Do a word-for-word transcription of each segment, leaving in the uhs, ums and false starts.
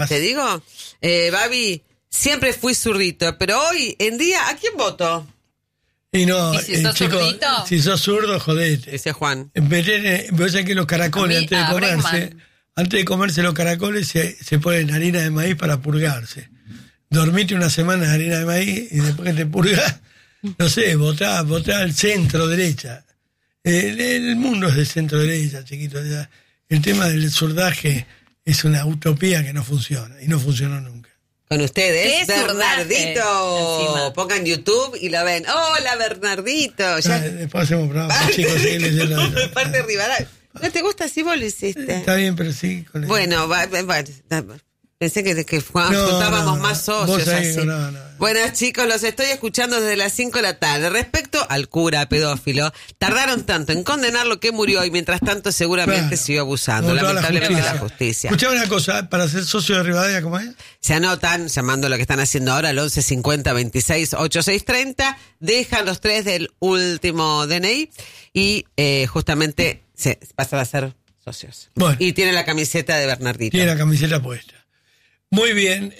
Te digo, eh, Babi, siempre fui zurdito, pero hoy en día, ¿a quién voto? Y no, ¿Y si eh, sos chico, zurdito? si sos zurdo, jodete. Dice Juan. Meter, eh, vos sabés que los caracoles, A mí, antes de a comerse, Bregman. antes de comerse los caracoles, se, se ponen harina de maíz para purgarse. Dormite una semana de harina de maíz y después que te purgas, no sé, votá, votá al centro derecha. El, el mundo es de centro derecha, chiquito. Ya. El tema del zurdaje es una utopía que no funciona y no funcionó nunca. Con ustedes, ¿Qué zurdaje? Bernardito. Encima. Pongan YouTube y lo ven. Hola, Bernardito. Ya. Ah, después hacemos programas, chicos, seguí leyendo. De parte Rivadavia. ¿No te gusta? Sí, vos lo hiciste. Está bien, pero sí. Con el- Bueno, va, va, va. Pensé que, que Juan, No, juntábamos no, más no. socios Vos ahí, así. no, no. Bueno, chicos, los estoy escuchando desde las cinco de la tarde. Respecto al cura pedófilo, tardaron tanto en condenarlo que murió y mientras tanto seguramente Claro. siguió abusando. Como toda la Lamentablemente justicia. la justicia. Escuchame una cosa, para ser socio de Rivadavia, ¿cómo es? Se anotan, llamando lo que están haciendo ahora, al once cincuenta veintiséis ochenta y seis treinta, dejan los tres del último D N I y eh, justamente se pasan a ser socios. Bueno. Y tiene la camiseta de Bernardito. Tiene la camiseta puesta. Muy bien.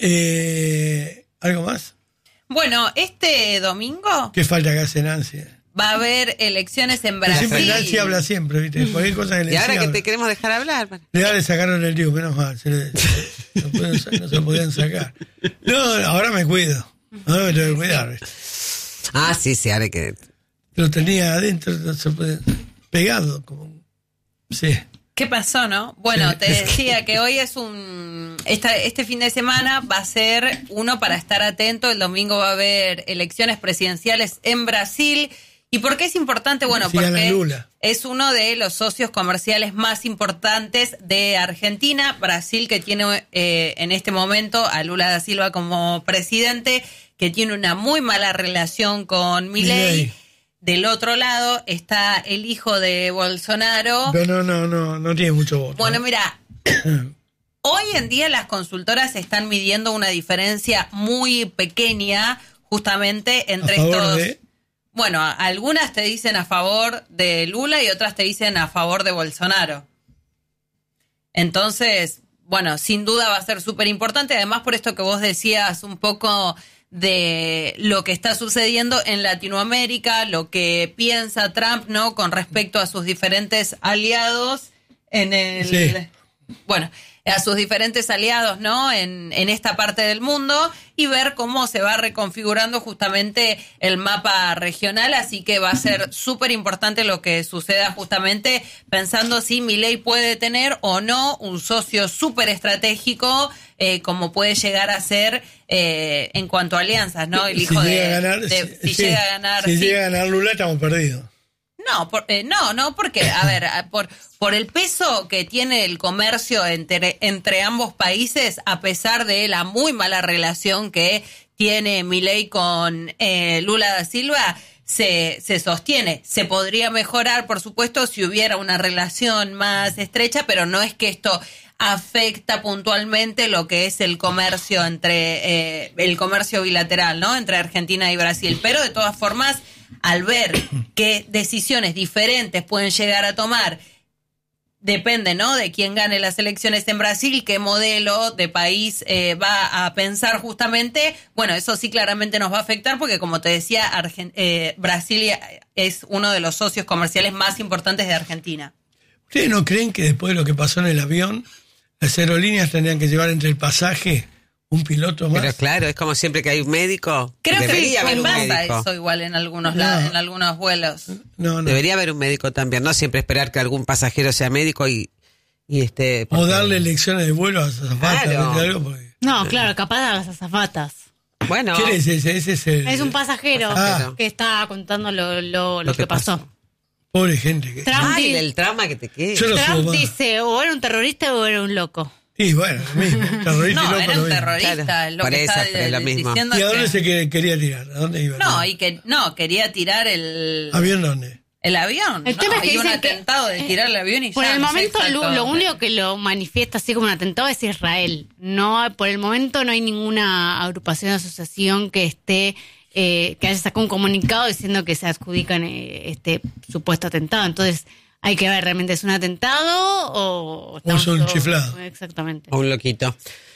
Eh, ¿Algo más? Bueno, este domingo ¿Qué falta que hace Nancy? va a haber elecciones en Pero siempre Brasil. Nancy habla siempre, ¿viste? Cualquier cosa que le Y ahora decía, que te queremos dejar hablar. le, le sacaron el tío, menos mal. Se le- no, pueden sa- no se podían sacar. No, ahora me cuido. Ahora me tengo que cuidar, ¿viste? Ah, sí, sí, ahora que... Lo tenía adentro, no se puede, pegado, como... Sí. ¿Qué pasó, no? Bueno, Sí. te decía que hoy es un... Esta, este fin de semana va a ser uno para estar atento. El domingo va a haber elecciones presidenciales en Brasil. ¿Y por qué es importante? Bueno, Si gana porque Lula. es uno de los socios comerciales más importantes de Argentina. Brasil, que tiene eh, en este momento a Lula da Silva como presidente, que tiene una muy mala relación con Milei. Milei. Del otro lado está el hijo de Bolsonaro. Pero no, no, no, no tiene mucho voto. Bueno, ¿no? mira, hoy en día las consultoras están midiendo una diferencia muy pequeña justamente entre A favor estos... de- Bueno, a- algunas te dicen a favor de Lula y otras te dicen a favor de Bolsonaro. Entonces, bueno, sin duda va a ser súper importante, además por esto que vos decías un poco de lo que está sucediendo en Latinoamérica, lo que piensa Trump, ¿no? Con respecto a sus diferentes aliados en el... Sí. Bueno, a sus diferentes aliados, ¿no? En, en esta parte del mundo y ver cómo se va reconfigurando justamente el mapa regional, así que va a ser súper importante lo que suceda justamente pensando si Milei puede tener o no un socio súper estratégico eh, como puede llegar a ser eh, en cuanto a alianzas, ¿no? El hijo si de, llega a ganar, de- si, si sí, llega a ganar, si sí. llega a ganar Lula, estamos perdidos. No, por, eh, no, no, porque, a ver, a- por, por el peso que tiene el comercio entre, entre ambos países, a pesar de la muy mala relación que tiene Milei con eh, Lula da Silva, se, se sostiene. Se podría mejorar, por supuesto, si hubiera una relación más estrecha, pero no es que esto afecta puntualmente lo que es el comercio entre eh, el comercio bilateral, ¿no? Entre Argentina y Brasil. Pero de todas formas, al ver qué decisiones diferentes pueden llegar a tomar, depende, ¿no? De quién gane las elecciones en Brasil, qué modelo de país eh, va a pensar justamente. Bueno, eso sí claramente nos va a afectar porque, como te decía, Argen- eh, Brasil es uno de los socios comerciales más importantes de Argentina. ¿Ustedes no creen que después de lo que pasó en el avión, las aerolíneas tendrían que llevar entre el pasaje un piloto más? Pero claro, es como siempre que hay un médico. Creo debería que haber un pasa médico. eso igual en algunos No. lados, en algunos vuelos. No, no. Debería haber un médico también, no siempre esperar que algún pasajero sea médico y, y este... O porque- darle lecciones de vuelo a las azafatas. Claro. ¿viste algo? Porque- No, claro, capaz a las azafatas. Bueno, ¿Quién es ese? Ese es el... Es un pasajero Ah. que está contando lo, lo, lo Lo que que pasó. pasó. Pobre gente. Que... Trump, ay, di- del trauma que te quede. Yo no subo Trump más. dice o era un terrorista o era un loco. Y bueno, lo mismo. Terrorista y No, loco, era lo un mismo. terrorista, Claro, es lo por que eso, está pero es lo eh, mismo. diciendo. ¿Y a dónde que- se que- quería tirar? ¿A dónde iba? No, y que no, quería tirar el... ¿Avión dónde? El avión. El no, tema es que y un dicen que- atentado de tirar el avión y Por ya, el no sé momento exacto lo, lo dónde. único que lo manifiesta así como un atentado es Israel. No, por el momento no hay ninguna agrupación o asociación que esté eh, que haya sacado un comunicado diciendo que se adjudican eh, este supuesto atentado. Entonces hay que ver realmente es un atentado o, O es un o- chiflado. Exactamente. O un loquito.